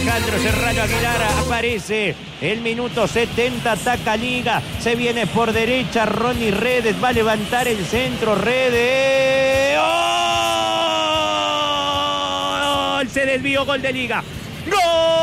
Alejandro Serrano Aguilar aparece. El minuto 70, ataca Liga. Se viene por derecha Ronnie Redes. Va a levantar el centro. Redes. ¡Gol! Se desvió, gol de Liga. ¡Gol!